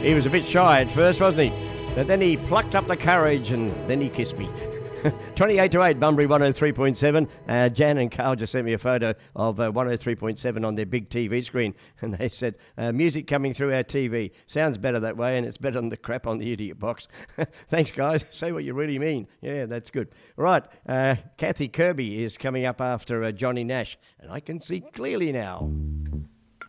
He was a bit shy at first, wasn't he? But then he plucked up the courage and then he kissed me. 28 to 8, Bunbury 103.7. Jan and Carl just sent me a photo of 103.7 on their big TV screen. And they said, music coming through our TV. Sounds better that way, and it's better than the crap on the idiot box. Thanks, guys. Say what you really mean. Yeah, that's good. Right, Kathy Kirby is coming up after Johnny Nash. And I can see clearly now.